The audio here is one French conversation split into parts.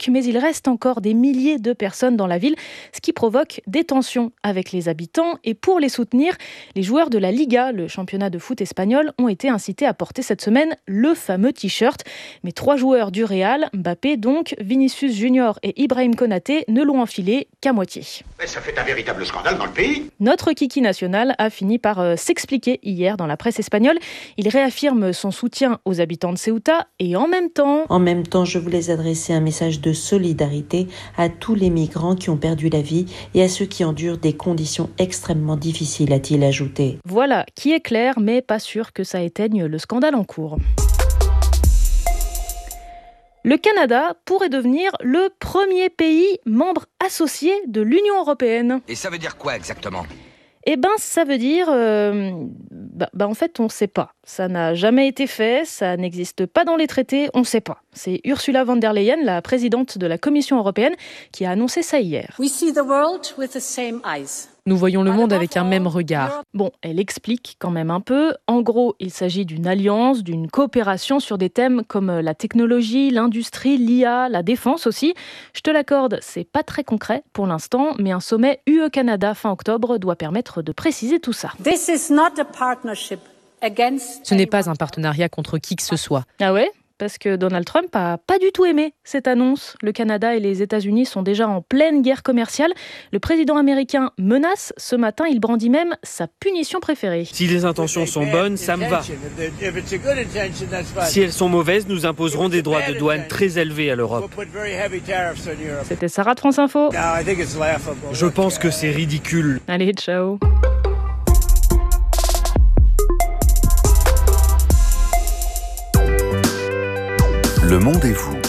bloc, mais il reste encore des milliers de personnes dans la ville, ce qui provoque des tensions avec les habitants. Et pour les soutenir, les joueurs de la Liga, le championnat de foot espagnol, ont été incités à porter cette semaine le fameux t-shirt. Mais 3 joueurs du Real, Mbappé donc, Vinicius Junior et Ibrahim Konaté, ne l'ont enfilé qu'à moitié. Mais ça fait un véritable scandale dans le pays. Notre kiki national a fini par s'expliquer hier dans la presse espagnole. Il réaffirme son soutien aux habitants de Ceuta et en même temps... En même temps, je voulais adresser un message de solidarité à tous les migrants qui ont perdu la vie et à ceux qui endurent des conditions extrêmement difficiles, a-t-il ajouté. Voilà, qui est clair, mais pas sûr que ça éteigne le scandale en cours. Le Canada pourrait devenir le premier pays membre associé de l'Union européenne. Et ça veut dire quoi exactement ? Eh ben, ça veut dire... en fait, on ne sait pas. Ça n'a jamais été fait, ça n'existe pas dans les traités, on ne sait pas. C'est Ursula von der Leyen, la présidente de la Commission européenne, qui a annoncé ça hier. We see the world with the same eyes. Nous voyons le monde avec un même regard. Bon, elle explique quand même un peu. En gros, il s'agit d'une alliance, d'une coopération sur des thèmes comme la technologie, l'industrie, l'IA, la défense aussi. Je te l'accorde, c'est pas très concret pour l'instant, mais un sommet UE-Canada fin octobre doit permettre de préciser tout ça. This is not a partnership against Ce n'est pas un partenariat contre qui que ce soit. Ah ouais ? Parce que Donald Trump a pas du tout aimé cette annonce. Le Canada et les États-Unis sont déjà en pleine guerre commerciale. Le président américain menace. Ce matin, il brandit même sa punition préférée. Si les intentions sont bonnes, ça me va. Si elles sont mauvaises, nous imposerons des droits de douane très élevés à l'Europe. C'était Sarah de France Info. Je pense que c'est ridicule. Allez, ciao. Le Monde et vous.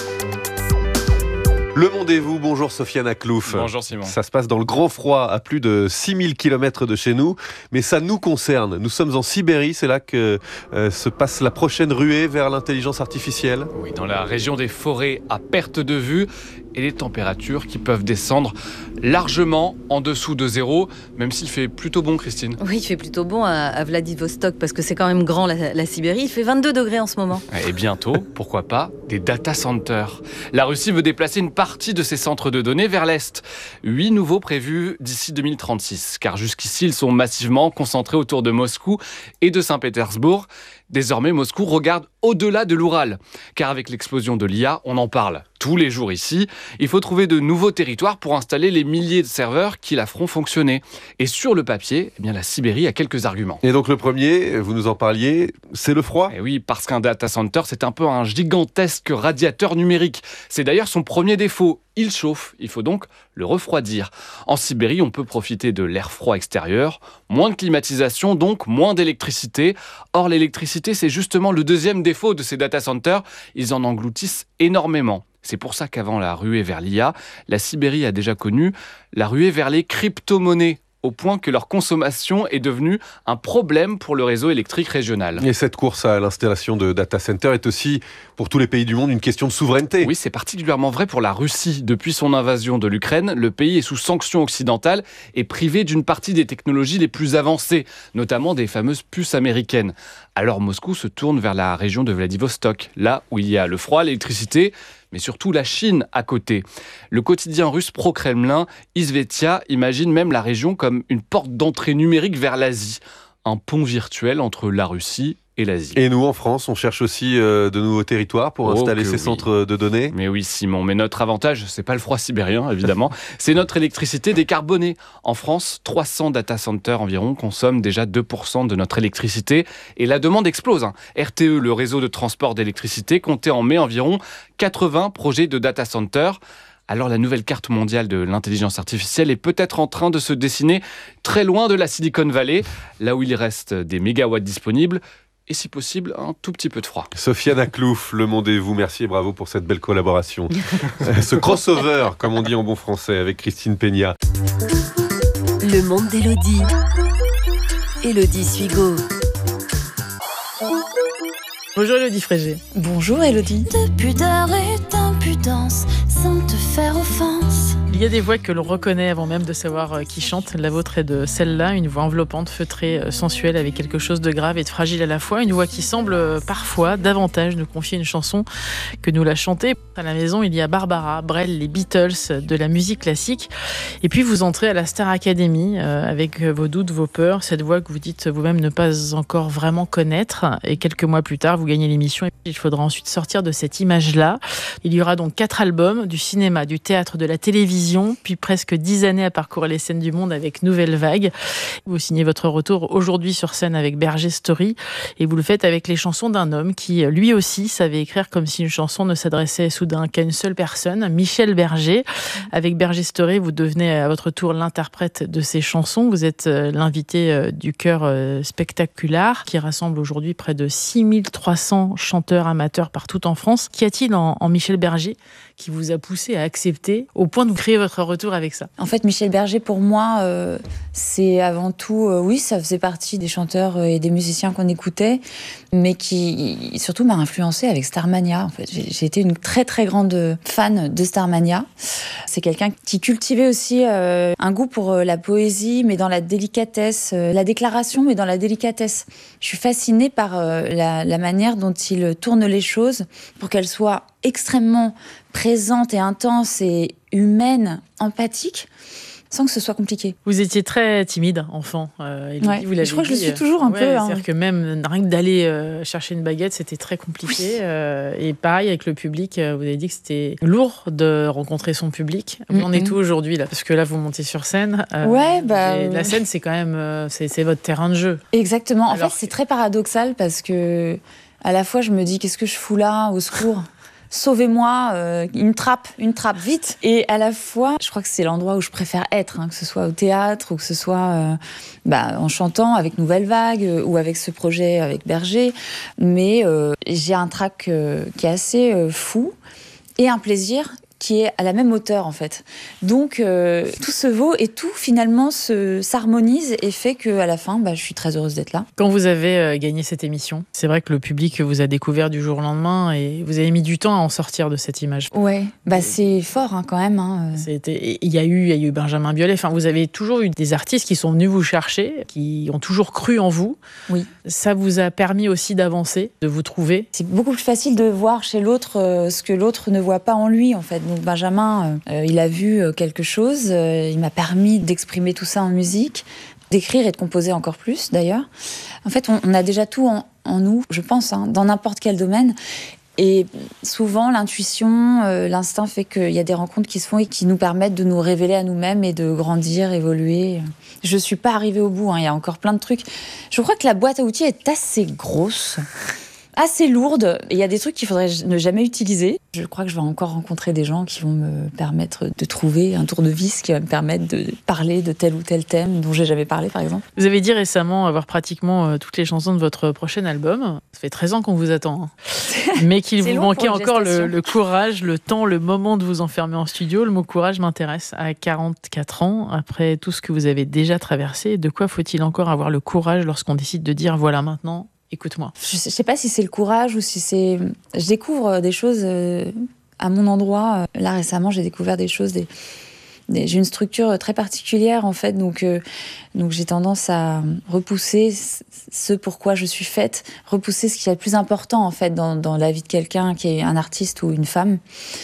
Le Monde et vous, bonjour Sofiane Aklouf. Bonjour Simon. Ça se passe dans le grand froid, à plus de 6000 km de chez nous, mais ça nous concerne. Nous sommes en Sibérie, c'est là que se passe la prochaine ruée vers l'intelligence artificielle. Oui, dans la région des forêts à perte de vue et des températures qui peuvent descendre largement en dessous de zéro, même s'il fait plutôt bon, Christine. Oui, il fait plutôt bon à Vladivostok, parce que c'est quand même grand la Sibérie. Il fait 22 degrés en ce moment. Et bientôt, pourquoi pas, des data centers. La Russie veut déplacer une partie de ses centres de données vers l'Est. 8 nouveaux prévus d'ici 2036, car jusqu'ici, ils sont massivement concentrés autour de Moscou et de Saint-Pétersbourg. Désormais, Moscou regarde au-delà de l'Oural, car avec l'explosion de l'IA, on en parle tous les jours ici. Il faut trouver de nouveaux territoires pour installer les milliers de serveurs qui la feront fonctionner. Et sur le papier, eh bien, la Sibérie a quelques arguments. Et donc le premier, vous nous en parliez, c'est le froid ? Et oui, parce qu'un data center, c'est un peu un gigantesque radiateur numérique. C'est d'ailleurs son premier défaut. Il chauffe, il faut donc le refroidir. En Sibérie, on peut profiter de l'air froid extérieur, moins de climatisation, donc moins d'électricité. Or, l'électricité, c'est justement le deuxième défaut de ces data centers. Ils en engloutissent énormément. C'est pour ça qu'avant la ruée vers l'IA, la Sibérie a déjà connu la ruée vers les crypto-monnaies, au point que leur consommation est devenue un problème pour le réseau électrique régional. Et cette course à l'installation de data centers est aussi, pour tous les pays du monde, une question de souveraineté. Oui, c'est particulièrement vrai pour la Russie. Depuis son invasion de l'Ukraine, le pays est sous sanctions occidentales et privé d'une partie des technologies les plus avancées, notamment des fameuses puces américaines. Alors Moscou se tourne vers la région de Vladivostok, là où il y a le froid, l'électricité, mais surtout la Chine à côté. Le quotidien russe pro-Kremlin, Izvestia, imagine même la région comme une porte d'entrée numérique vers l'Asie. Un pont virtuel entre la Russie et l'Asie. Et nous, en France, on cherche aussi de nouveaux territoires pour installer ces centres de données. Mais oui, Simon, mais notre avantage, c'est pas le froid sibérien, évidemment, c'est notre électricité décarbonée. En France, 300 data centers environ consomment déjà 2% de notre électricité et la demande explose. RTE, le réseau de transport d'électricité, comptait en mai environ 80 projets de data centers. Alors la nouvelle carte mondiale de l'intelligence artificielle est peut-être en train de se dessiner très loin de la Silicon Valley, là où il reste des mégawatts disponibles, et si possible, un tout petit peu de froid. Sofiane Aklouf, Le Monde et vous, merci et bravo pour cette belle collaboration. Ce crossover, comme on dit en bon français, avec Christine Peña. Le Monde d'Élodie. Élodie Suigo. Bonjour Élodie Frégé. Bonjour Élodie. De pudeur et d'impudence, sans te faire offense. Il y a des voix que l'on reconnaît avant même de savoir qui chante. La vôtre est de celle-là, une voix enveloppante, feutrée, sensuelle, avec quelque chose de grave et de fragile à la fois. Une voix qui semble parfois davantage nous confier une chanson que nous la chanter. À la maison, il y a Barbara, Brel, les Beatles de la musique classique. Et puis vous entrez à la Star Academy avec vos doutes, vos peurs, cette voix que vous dites vous-même ne pas encore vraiment connaître. Et quelques mois plus tard, vous gagnez l'émission. Il faudra ensuite sortir de cette image-là. Il y aura donc 4 albums, du cinéma, du théâtre, de la télévision, puis presque 10 années à parcourir les scènes du monde avec Nouvelle Vague. Vous signez votre retour aujourd'hui sur scène avec Berger Story et vous le faites avec les chansons d'un homme qui, lui aussi, savait écrire comme si une chanson ne s'adressait soudain qu'à une seule personne, Michel Berger. Avec Berger Story, vous devenez à votre tour l'interprète de ces chansons. Vous êtes l'invité du chœur Spectacular qui rassemble aujourd'hui près de 6300 chanteurs amateurs partout en France. Qu'y a-t-il en Michel Berger qui vous a poussé à accepter au point de vous créer votre retour avec ça? En fait, Michel Berger, pour moi, c'est avant tout, oui, ça faisait partie des chanteurs et des musiciens qu'on écoutait, mais qui surtout m'a influencée avec Starmania. En fait, j'ai été une très très grande fan de Starmania. C'est quelqu'un qui cultivait aussi un goût pour la poésie, mais dans la délicatesse, la déclaration, mais dans la délicatesse. Je suis fascinée par la manière dont il tourne les choses pour qu'elles soient extrêmement présente et intense et humaine, empathique, sans que ce soit compliqué. Vous étiez très timide, enfant. Ouais. Je crois que je le suis toujours un peu. C'est-à-dire que même rien que d'aller chercher une baguette, c'était très compliqué. Oui. Et pareil, avec le public, vous avez dit que c'était lourd de rencontrer son public. On est où aujourd'hui, là? Parce que là, vous montez sur scène. La scène, c'est quand même c'est votre terrain de jeu. Exactement. En fait, c'est très paradoxal parce que à la fois, je me dis, qu'est-ce que je fous là, au secours? Sauvez-moi, une trappe, vite. Et à la fois, je crois que c'est l'endroit où je préfère être, que ce soit au théâtre ou que ce soit en chantant avec Nouvelle Vague ou avec ce projet avec Berger. Mais j'ai un trac qui est assez fou et un plaisir qui est à la même hauteur, en fait. Donc, tout se vaut et tout, finalement, s'harmonise et fait qu'à la fin, je suis très heureuse d'être là. Quand vous avez gagné cette émission, c'est vrai que le public vous a découvert du jour au lendemain et vous avez mis du temps à en sortir de cette image. Ouais, c'est fort, quand même. Il y a eu Benjamin Biolay. Enfin, vous avez toujours eu des artistes qui sont venus vous chercher, qui ont toujours cru en vous. Oui. Ça vous a permis aussi d'avancer, de vous trouver. C'est beaucoup plus facile de voir chez l'autre ce que l'autre ne voit pas en lui, en fait. Donc Benjamin, il a vu quelque chose, il m'a permis d'exprimer tout ça en musique, d'écrire et de composer encore plus d'ailleurs. En fait, on a déjà tout en nous, je pense, dans n'importe quel domaine. Et souvent, l'intuition, l'instinct fait qu'il y a des rencontres qui se font et qui nous permettent de nous révéler à nous-mêmes et de grandir, évoluer. Je ne suis pas arrivée au bout, il y a encore plein de trucs. Je crois que la boîte à outils est assez grosse. Assez lourde. Il y a des trucs qu'il faudrait ne jamais utiliser. Je crois que je vais encore rencontrer des gens qui vont me permettre de trouver un tournevis qui va me permettre de parler de tel ou tel thème dont j'ai jamais parlé, par exemple. Vous avez dit récemment avoir pratiquement toutes les chansons de votre prochain album. Ça fait 13 ans qu'on vous attend. Mais qu'il vous manquait encore le courage, le temps, le moment de vous enfermer en studio. Le mot courage m'intéresse. À 44 ans, après tout ce que vous avez déjà traversé, de quoi faut-il encore avoir le courage lorsqu'on décide de dire voilà maintenant, écoute-moi? Je sais pas si c'est le courage ou si c'est... Je découvre des choses à mon endroit. Là, récemment, j'ai découvert des choses... J'ai une structure très particulière, en fait, donc j'ai tendance à repousser ce pourquoi je suis faite, repousser ce qui est le plus important, en fait, dans la vie de quelqu'un qui est un artiste ou une femme,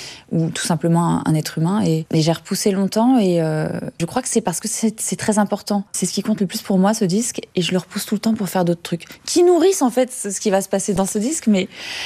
ou tout simplement un être humain. Et j'ai repoussé longtemps et je crois que c'est parce que c'est très important. C'est ce qui compte le plus pour moi, ce disque, et je le repousse tout le temps pour faire d'autres trucs qui nourrissent en fait ce qui va se passer dans ce disque. Mais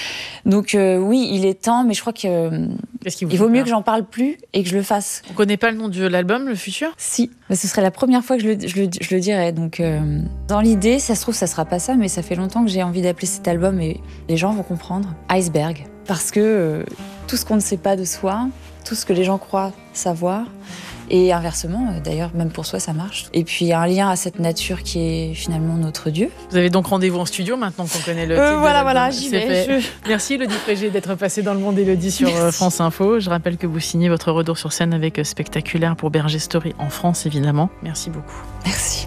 donc oui, il est temps, mais je crois que il vaut mieux que j'en parle plus et que je le fasse. On connaît pas le nom de l'album, le futur? Si, mais ce serait la première fois que je le dirais. Donc dans l'idée, ça se trouve ça sera pas ça, mais ça fait longtemps que j'ai envie d'appeler cet album et les gens vont comprendre. Iceberg. Parce que tout ce qu'on ne sait pas de soi, tout ce que les gens croient savoir, et inversement, d'ailleurs, même pour soi, ça marche. Et puis, il y a un lien à cette nature qui est finalement notre Dieu. Vous avez donc rendez-vous en studio maintenant qu'on connaît le titre. Voilà, j'y vais. Merci Élodie Frégé d'être passée dans le monde Élodie sur France Info. Je rappelle que vous signez votre retour sur scène avec Spectaculaire pour Berger Story en France, évidemment. Merci beaucoup. Merci.